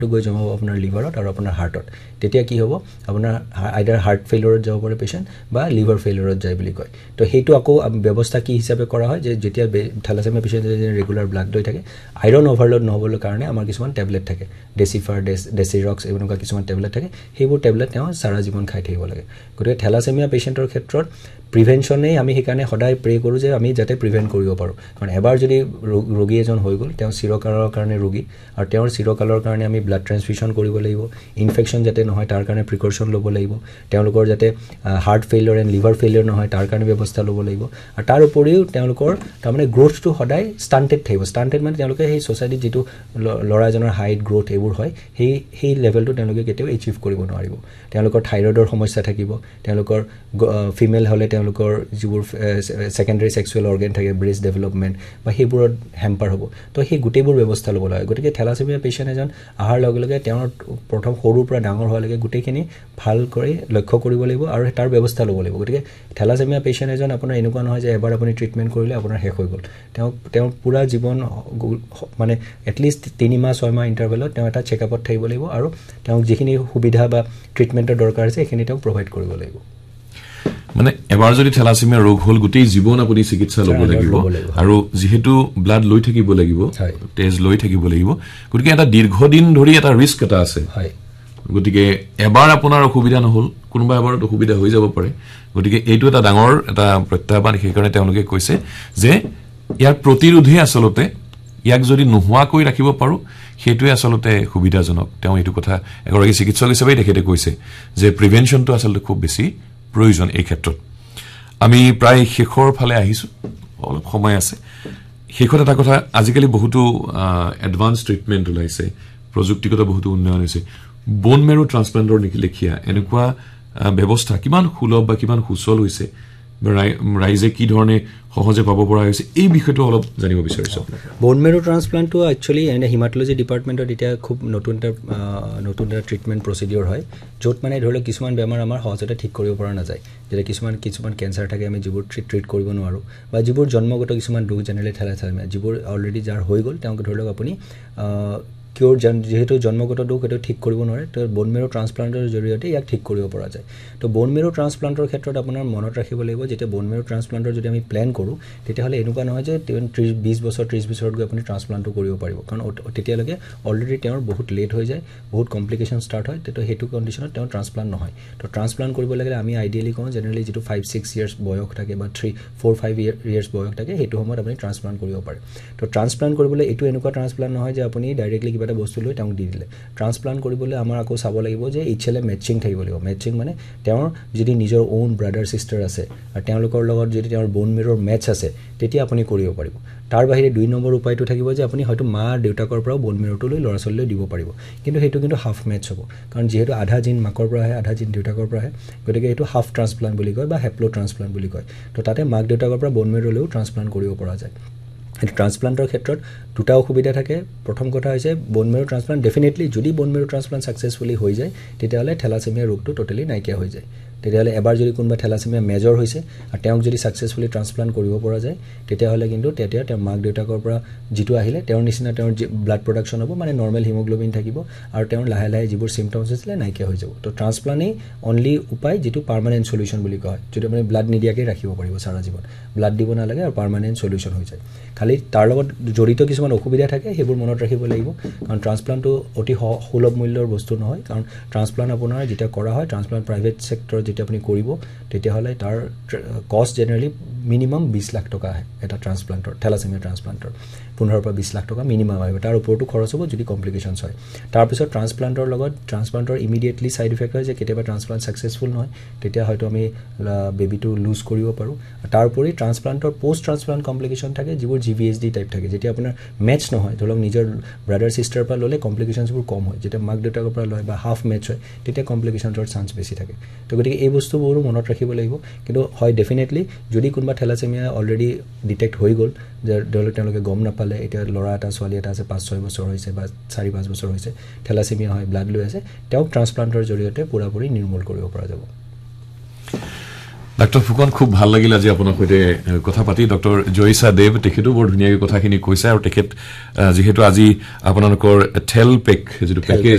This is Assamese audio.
গৈ জমা হ'ব আপোনাৰ লিভাৰত আৰু আপোনাৰ হাৰ্টত তেতিয়া কি হ'ব আপোনাৰ আইদাৰ হাৰ্ট ফেইলিয়ৰত যাব পাৰে পেশেন্ট বা লিভাৰ ফেইলিয়ৰত যায় বুলি কয় তো সেইটো আকৌ ব্যৱস্থা কি হিচাপে কৰা হয় যে যেতিয়া থ্যালাসেমিয়া পেশেন্ট ৰেগুলাৰ ব্লাড লৈ থাকে আইৰণ ওভাৰলোড নহবলৈ কাৰণে আমাৰ কিছুমান টেবলেট থাকে ডেচিফাৰ ডেচিৰক্স এনেকুৱা কিছুমান টেবলেট থাকে সেইবোৰ টেবলেট তেওঁ সারা জীবন খাই থাকিব লাগে গতিকে থ্যালাসেমিয়া পেশেন্টৰ ক্ষেত্ৰত প্ৰিভেনশনেই আমি সেইকাৰণে সদায় প্ৰে কৰোঁ যে আমি যাতে প্ৰিভেন্ট কৰিব পাৰোঁ কাৰণ এবাৰ যদি ৰোগী এজন হৈ গ'ল তেওঁ চিৰকালৰ কাৰণে ৰোগী আৰু তেওঁৰ চিৰকালৰ কাৰণে আমি ব্লাড ট্ৰান্সফিউশন কৰিব লাগিব ইনফেকশন যাতে নহয় তাৰ কাৰণে প্ৰিকশ্যন ল'ব লাগিব তেওঁলোকৰ যাতে heart failure and liver failure নহয় তাৰ কাৰণে ব্যৱস্থা ল'ব লাগিব আৰু তাৰ উপৰিও তেওঁলোকৰ তাৰমানে গ্ৰোথটো সদায় ষ্টান্টেড থাকিব ষ্টান্টেড মানে তেওঁলোকে সেই সোসাইটিত যেটো ল'ৰা এজনৰ হাইট গ্ৰোথ এইবোৰ হয় সেই লেভেলটো তেওঁলোকে কেতিয়াও এচিভ কৰিব নোৱাৰিব তেওঁলোকৰ থাইৰয়ডৰ সমস্যা থাকিব তেওঁলোকৰ ফিমেল হলে তেওঁলোকৰ যিবোৰ সেকেন্ডাৰী সেক্সুৱেল অৰ্গান থাকে ব্ৰেষ্ট ডেভেলপমেন্ট বা সেইবোৰত হেম্পাৰ হ'ব তো সেই গোটেইবোৰ ব্যৱস্থা ল'ব লাগে গতিকে থ্যালাসেমিয়া পেশেন্ট এজন আহাৰ লগে লগে তেওঁৰ প্ৰথম সৰুৰ পৰা ডাঙৰ হোৱালৈকে গোটেইখিনি ভাল কৰি লক্ষ্য কৰিব লাগিব আৰু তাৰ ব্যৱস্থা ল'ব লাগিব গতিকে থ্যালাসেমিয়া পেশেন্ট এজন আপোনাৰ এনেকুৱা নহয় যে এবাৰ আপুনি ট্ৰিটমেন্ট কৰিলে আপোনাৰ শেষ হৈ গ'ল তেওঁ পুৰা জীৱন মানে এটলিষ্ট 3 মাহ 6 মাহ ইন্টাৰভেলত তেওঁ এটা চেকআপত থাকিব লাগিব আৰু তেওঁক যিখিনি সুবিধা বা ট্ৰিটমেন্টৰ দৰকাৰ আছে সেইখিনি তেওঁক প্ৰভাইড কৰিব লাগিব মানে এবাৰ যদি থ্যালাসেমিয়া ৰোগ হল গোটেই জীৱন আপুনি চিকিৎসা ল'ব লাগিব আৰু যেহেতু ব্লাড লৈ থাকিব লাগিব তেজ লৈ থাকিব লাগিব গতিকে এটা দীৰ্ঘদিন ধৰি এটা ৰিস্ক এটা আছে গতিকে এবাৰ আপোনাৰ অসুবিধা নহল কোনোবা এবাৰত অসুবিধা হৈ যাব পাৰে গতিকে এইটো এটা ডাঙৰ এটা প্ৰত্যাহ্বান সেইকাৰণে তেওঁলোকে কৈছে যে ইয়াৰ প্ৰতিৰোধে আসলতে ইয়াক যদি নোহোৱাকৈ ৰাখিব পাৰো সেইটোৱে আসলতে সুবিধাজনক তেওঁ এইটো কথা এগৰাকী চিকিৎসক হিচাপে তেখেতে কৈছে যে প্ৰিভেনশনটো আসলতে খুব বেছি প্ৰয়োজন এই ক্ষেত্ৰত আমি প্ৰায় শেষৰ ফালে আহিছো অলপ সময় আছে শেষত এটা কথা আজিকালি বহুতো এডভান্স ট্ৰিটমেন্ট ওলাইছে প্ৰযুক্তিগত বহুতো উন্নয়ন হৈছে বোন মেৰো ট্ৰান্সপ্লান্টৰ নিখিলেখিয়া এনেকুৱা ব্যৱস্থা কিমান সুলভ বা কিমান সুচল হৈছে ৰাইজে কি ধৰণে সহজে পাব পৰা হৈছে এই বিষয়টো অলপ জানিব বিচাৰিছো বোন মেৰো ট্ৰান্সপ্লান্টটো একচুয়ালি এনে হিমাটোলজি ডিপাৰ্টমেন্টত এতিয়া খুব নতুন এটা ট্ৰিটমেন্ট প্ৰচিডিউৰ হয় য'ত মানে ধৰি লওক কিছুমান বেমাৰ আমাৰ সহজতে ঠিক কৰিব পৰা নাযায় যেনে কিছুমান কেন্সাৰ থাকে আমি যিবোৰ ট্ৰিট কৰিব নোৱাৰো বা যিবোৰ জন্মগত কিছুমান ৰোগ জেনেৰেলি থ্যালাসেমিয়া যিবোৰ অলৰেডি যাৰ হৈ গ'ল তেওঁক ধৰি লওক আপুনি কিউৰ যেহেতু জন্মগত ৰোগ এটা ঠিক কৰিব নোৱাৰে তো বোন মেৰো ট্ৰান্সপ্লান্টৰ জৰিয়তে ইয়াক ঠিক কৰিব পৰা যায় তো বোন মেৰো ট্ৰান্সপ্লান্টৰ ক্ষেত্ৰত আপোনাৰ মনত ৰাখিব লাগিব যে বোন মেৰো ট্ৰান্সপ্লান্টৰ যদি আমি প্ল্যান কৰো তেতিয়াহলে এনেকুৱা নহয় যে 20 বছৰ 30 বছৰত গৈ আপুনি ট্ৰান্সপ্লান্টটো কৰিব পাৰিব কাৰণ তেতিয়ালৈকে অলৰেডি তেওঁৰ বহুত লেট হৈ যায় বহুত কমপ্লিকেশন ষ্টাৰ্ট হয় তো হেতু কন্ডিশনত তেওঁ ট্ৰান্সপ্লান্ট নহয় তো ট্ৰান্সপ্লান্ট কৰিব লাগিলে আমি আইডিয়ালি কওঁ জেনেৰেলি যেটো 5-6 ইয়াৰ্স বয়স থাকে বা 3-4-5 ইয়াৰ্স বয়স থাকে হেতু সময়ত আপুনি ট্ৰান্সপ্লান্ট কৰিব পাৰে তো ট্ৰান্সপ্লান্ট কৰিবলৈ এটো এনেকুৱা ট্ৰান্সপ্লান্ট নহয় যে আপুনি ডাইৰেক্টলি কিবা এটা বস্তু লৈ তেওঁক দি দিলে ট্ৰান্সপ্লান্ট কৰিবলৈ আমাৰ আকৌ চাব লাগিব যে এইচএলএ মেচিং থাকিব লাগিব মেচিং মানে তেওঁৰ যদি নিজৰ ওন ব্ৰাদাৰ সিস্টাৰ আছে আৰু তেওঁলোকৰ লগত যদি তেওঁৰ বোন মেৰৰ মেচ আছে তেতিয়া আপুনি কৰিব পাৰিব তাৰ বাহিৰে 2 নম্বৰ উপায়টো থাকিব যে আপুনি হয়তো মা দেউতাকৰ পৰা বোন মেৰটো লৈ ল'ৰা ছোৱালীলৈ দিব পাৰিব কিন্তু হেতু কিন্তু হাফ মেচ হ'ব কাৰণ যেহেতু আধা জিন মাকৰ পৰা আহে আধা জিন দেউতাকৰ পৰা আহে গতিকে এটো হাফ ট্ৰান্সপ্লান্ট বুলি কয় বা হেপ্লো ট্ৰান্সপ্লান্ট বুলি কয় তো তাতে মাক দেউতাকৰ পৰা বোন মেৰলৈও ট্ৰান্সপ্লান্ট কৰিব পৰা যায় এই ট্ৰান্সপ্লান্টৰ ক্ষেত্ৰত দুটা অসুবিধা থাকে প্ৰথম কথা হৈছে বোন মেৰো ট্ৰান্সপ্লান্ট ডেফিনেটলি যদি বোন মেৰো ট্ৰান্সপ্লান্ট সাকসেসফুলি হৈ যায় তেতিয়াহলে থ্যালাসেমিয়া ৰোগটো টোটালি নাইকিয়া হৈ যায় তেতিয়াহলে এবাৰ যদি কোনবা থ্যালাসেমিয়া মেজৰ হৈছে আৰু তেওঁক যদি সাকসেসফুলি ট্ৰান্সপ্লান্ট কৰিব পৰা যায় তেতিয়াহলে কিন্তু তেতিয়া তেওঁৰ মাক দেউতাকৰ পৰা যিটো আহিলে তেওঁৰ নিচিনা তেওঁৰ ব্লাড প্ৰডাকশন হ'ব মানে নৰমাল হিমোগ্লোবিন থাকিব আৰু তেওঁৰ লাহে লাহে যিবোৰ সিম্পটমছ আছিল নাইকিয়া হৈ যাব তো ট্ৰান্সপ্লান্টই অনলি উপায় যেটো পাৰ্মানেন্ট সলিউশন বুলি কয় যদি আপুনি ব্লাড নিদিয়াকে ৰাখিব পাৰিব সারা জীৱন ব্লাড দিব নালাগে আৰু পাৰ্মানেন্ট সলিউশন হৈ যায় খালি তাৰ লগত জড়িত কিছুমান অসুবিধা থাকে হেবোৰ মনত ৰাখিব লাগিব কাৰণ ট্ৰান্সপ্লান্টটো অতি সুলভ মূল্যৰ বস্তু নহয় কাৰণ ট্ৰান্সপ্লান্ট আপোনাৰ যেটা কৰা হয় ট্ৰান্সপ্লান্ট প্ৰাইভেট সেক্টৰ যেটা আপুনি কৰিব তেতিয়াহলে তাৰ কষ্ট জেনাৰেলি মিনিমাম 20 লাখ টকা আহে এটা ট্ৰান্সপ্লান্টৰ থ্যালাসেমিয়া ট্ৰান্সপ্লান্টৰ 15 পৰা 20 লাখ টকা মিনিমাম আহিব তাৰ ওপৰতো খৰচ হ'ব যদি কমপ্লিকেশনছ হয় তাৰ পিছত ট্ৰান্সপ্লান্টৰ লগত ট্ৰান্সপ্লান্টৰ ইমিডিয়েটলি সাইড ইফেক্ট হয় যে কেতিয়াবা ট্ৰান্সপ্লান্ট সাকসেসফুল নহয় তেতিয়া হয়তো আমি বেবিটো লুজ কৰিব পাৰো তাৰ উপৰি ট্ৰান্সপ্লান্টৰ পোষ্ট ট্ৰান্সপ্লান্ট কমপ্লিকেশন থাকে যিবোৰ জিভিএসডি টাইপ থাকে যেতিয়া আপোনাৰ মেচ নহয় ধৰক নিজৰ ব্ৰাদাৰ সিস্টাৰ পৰা ললে কমপ্লিকেশনছবোৰ কম হয় যেতিয়া মাক দেউতাকৰ পৰা লয় বা হাফ মেচ হয় তেতিয়া কমপ্লিকেশনছৰ চান্স বেছি থাকে তো গতিকে এই বস্তুবোৰ মনত ৰাখিব লাগিব কিন্তু হয় ডেফিনেটলি যদি কোনবা থ্যালাসেমিয়া অলৰেডি ডিটেক্ট হৈ গ'ল যে তেওঁলোকে গম নাপালে এতিয়া ল'ৰা এটা ছোৱালী এটা আছে 5-6 বছৰ হৈছে বা 4-5 বছৰ হৈছে থ্যালাসেমিয়া হয় ব্লাড লৈ আছে তেওঁক ট্ৰান্সপ্লান্টৰ জৰিয়তে পুৰাপুৰি নিৰ্মূল কৰিব পৰা যাব ডক্টৰ ফুকন খুব ভাল লাগিল আজি আপোনাৰ সৈতে কথা পাতি ডক্টৰ জয়সা দেৱ তেখেতো বৰ ধুনীয়াকৈ কথাখিনি কৈছে আৰু তেখেত যেহেতু আজি আপোনালোকৰ থেলপেক যেটো পেকেজ